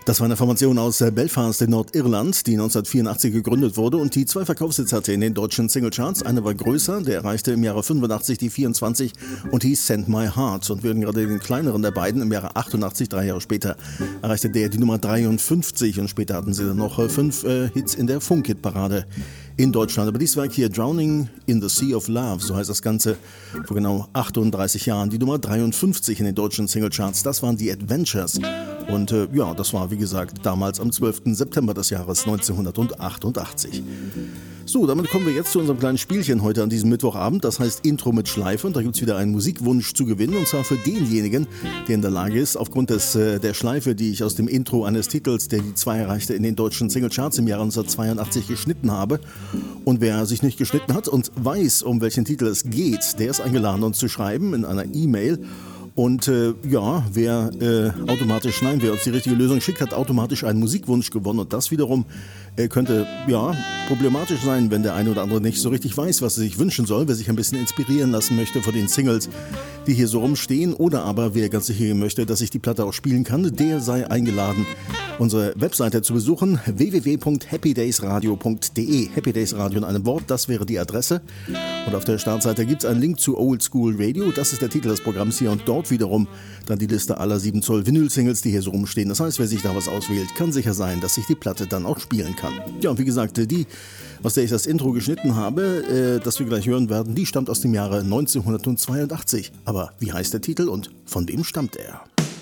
Das war eine Formation aus Belfast in Nordirland, die 1984 gegründet wurde und die 2 Verkaufshits hatte in den deutschen Singlecharts. Einer war größer, der erreichte im Jahre 85 die 24 und hieß Send My Heart. Und während gerade den kleineren der beiden im Jahre 88, 3 Jahre später, erreichte der die Nummer 53 und später hatten sie dann noch 5 Hits in der Funk-Hit-Parade in Deutschland. Aber dieses Werk hier, Drowning in the Sea of Love, so heißt das Ganze, vor genau 38 Jahren, die Nummer 53 in den deutschen Singlecharts, das waren die Adventures. Und das war, wie gesagt, damals am 12. September des Jahres 1988. So, damit kommen wir jetzt zu unserem kleinen Spielchen heute an diesem Mittwochabend. Das heißt Intro mit Schleife. Und da gibt es wieder einen Musikwunsch zu gewinnen. Und zwar für denjenigen, der in der Lage ist, aufgrund der Schleife, die ich aus dem Intro eines Titels, der die 2 erreichte, in den deutschen Singlecharts im Jahre 1982 geschnitten habe. Und wer sich nicht geschnitten hat und weiß, um welchen Titel es geht, der ist eingeladen, uns zu schreiben in einer E-Mail. Und wer uns die richtige Lösung schickt, hat automatisch einen Musikwunsch gewonnen. Und das wiederum könnte problematisch sein, wenn der eine oder andere nicht so richtig weiß, was er sich wünschen soll. Wer sich ein bisschen inspirieren lassen möchte von den Singles, die hier so rumstehen. Oder aber wer ganz sicher möchte, dass ich die Platte auch spielen kann, der sei eingeladen, unsere Webseite zu besuchen. www.happydaysradio.de. Happy Days Radio in einem Wort, das wäre die Adresse. Und auf der Startseite gibt es einen Link zu Old School Radio. Das ist der Titel des Programms hier. Und dort wiederum dann die Liste aller 7 Zoll Vinyl-Singles, die hier so rumstehen. Das heißt, wer sich da was auswählt, kann sicher sein, dass sich die Platte dann auch spielen kann. Ja, und wie gesagt, die, aus der ich das Intro geschnitten habe, das wir gleich hören werden, die stammt aus dem Jahre 1982. Aber wie heißt der Titel und von wem stammt er?